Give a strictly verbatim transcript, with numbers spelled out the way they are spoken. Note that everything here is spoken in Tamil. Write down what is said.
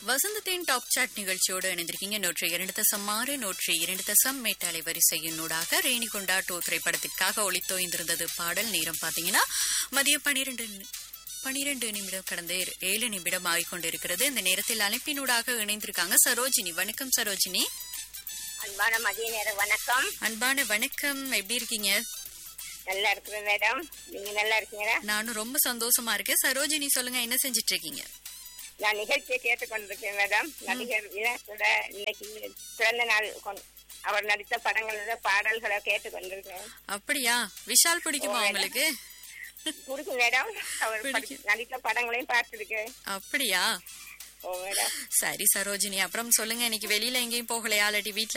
வசந்தத்தின் டாப் சாட் நிகழ்ச்சியோடு இணைந்திருக்கீங்க. நூற்றி இரண்டு தசம் ஆறு நூற்றி இரண்டு தசம் மேட்டாலை வரிசையினூடாக ரேணிகொண்டா டூ திரைப்படத்திற்காக ஒளித்தோய்ந்திருந்தது பாடல். நேரம் பாத்தீங்கன்னா மதியம் பனிரெண்டு பனிரெண்டு நிமிடம் கடந்த ஏழு நிமிடம் ஆகிக்கொண்டிருக்கிறது. இந்த நேரத்தில் அழைப்பினூடாக இணைந்திருக்காங்க சரோஜினி. வணக்கம் சரோஜினி. அன்பான மதிய நேர வணக்கம். அன்பான வணக்கம். எப்படி இருக்கீங்க? நல்லா இருக்கிறேன் மேடம். நீங்க நல்லா இருக்கீங்களா? நானும் ரொம்ப சந்தோஷமா இருக்கேன். சரோஜினி சொல்லுங்க, என்ன செஞ்சிட்டு இருக்கீங்க? நான் நிகழ்ச்சியை கேட்டுக்கொண்டிருக்கேன் மேடம். நடிகர் விலாசோட இன்னைக்கு பிறந்த நாள் அவர் நடித்த படங்களோட பாடல்களை கேட்டுக்கொண்டிருக்கேன். அப்படியா? விஷால் பிடிக்குமா உங்களுக்கு? பிடிக்கும் மேடம். அவர் நடித்த படங்களையும் பார்த்திருக்கேன். அப்படியா? ஓ மேடம். சரி சரோஜினி, அப்புறம் சொல்லுங்க, இன்னைக்கு வெளியில எங்கேயும் போகலையா? இல்லாட்டி வீட்டுல